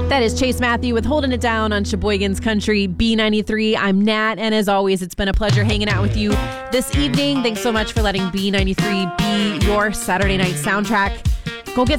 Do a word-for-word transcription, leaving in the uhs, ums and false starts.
That is Chase Matthew with Holding It Down on Sheboygan's Country B ninety-three. I'm Nat, and as always, it's been a pleasure hanging out with you this evening. Thanks so much for letting B ninety-three be your Saturday night soundtrack. Go get